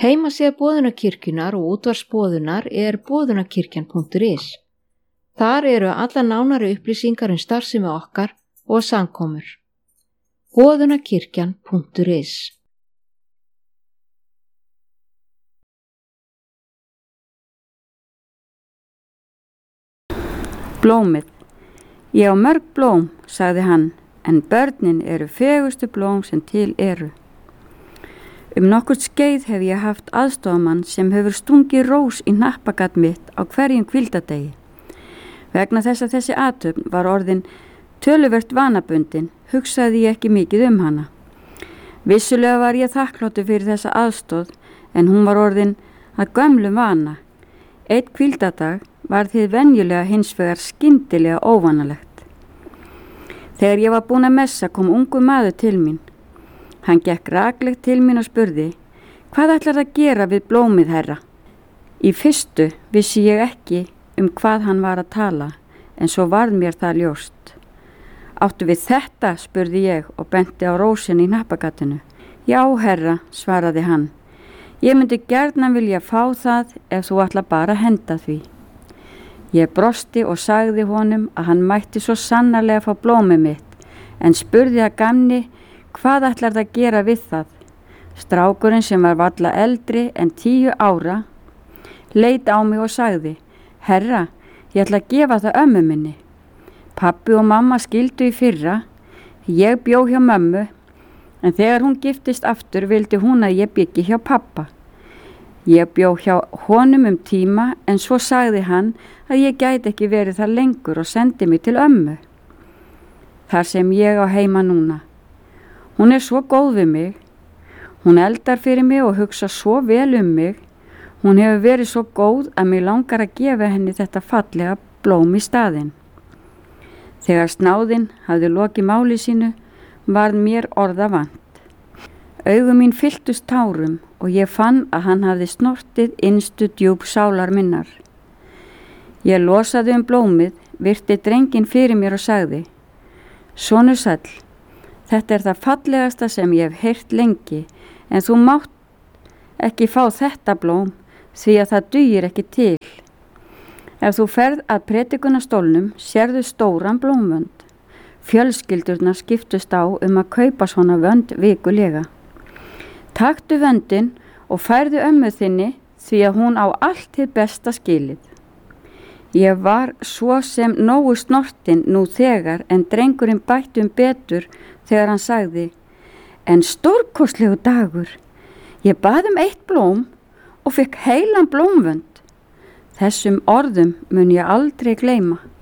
Heimasíða Boðunarkirkjunnar og útvarpsboðunar boðunarkirkjan.is. Þar eru allar nánari upplýsingar starfsemi okkar og samkomur. Boðunarkirkjan.is. Blómið. Ég á mörg blóm, sagði hann, en börnin eru fegustu blóm sem til eru. Nokkurt skeið hef ég haft aðstofamann sem hefur stungið rós í hnappagat mitt á hverjum hvíldardegi. Vegna þess að þessi athöfn var orðin töluvert vanabundin, hugsaði ég ekki mikið hana. Vissulega var ég þakkláttur fyrir þessa aðstoð, en hún var orðin að gömlum vana. Einn hvíldardag var þið venjulega hins vegar skyndilega óvanalegt. Þegar ég var búin að messa kom ungur maður til mín. Hann gekk raklegt til mín og spurði, hvað ætlar að gera við blómið, herra? Í fyrstu vissi ég ekki hvað hann var að tala, en svo varð mér það ljóst. Áttu við þetta, spurði ég og benti á rósinni í hnappagatinu. Já, herra, svaraði hann. Ég myndi gjarnan vilja fá það ef þú ætla bara að henda því. Ég brosti og sagði honum að hann mætti svo sannarlega fá blómið mitt, en spurði að gamni, hvað ætlar það að gera við það? Strákurinn sem var varla eldri en 10 ára leit á mig og sagði, herra, ég ætla að gefa það ömmu minni. Pabbi og mamma skildu í fyrra, ég bjó hjá mömmu, en þegar hún giftist aftur vildi hún að ég byggi hjá pappa. Ég bjó hjá honum tíma, en svo sagði hann að ég gæti ekki verið þar lengur og sendi mig til ömmu. Þar sem ég á heima núna. Hún svo góð við mig, hún eldar fyrir mig og hugsa svo vel mig, hún hefur verið svo góð að mig langar að gefa henni þetta fallega blóm í staðinn. Þegar snáðinn hafði lokið máli sínu, varð mér orða vant. Augu mín fylltust tárum og ég fann að hann hafði snortið innstu djúp sálar minnar. Ég losaði blómið, virti drenginn fyrir mér og sagði, sonur sæll, þetta það fallegasta sem ég hef heyrt lengi, en þú mátt ekki fá þetta blóm því að það dugir ekki til. Ef þú ferð að predikunarstólnum sérðu stóran blómvönd. Fjölskyldurnar skiptust á að kaupa svona vönd vikulega. Taktu vöndin og færðu ömmu þinni því að hún á allt hið besta skilið. Ég var svo sem nógu snortin nú þegar, en drengurinn bætti betur þegar hann sagði, en stórkostlegu dagur, ég bað 1 blóm og fekk heilan blómvönd. Þessum orðum mun ég aldrei gleyma.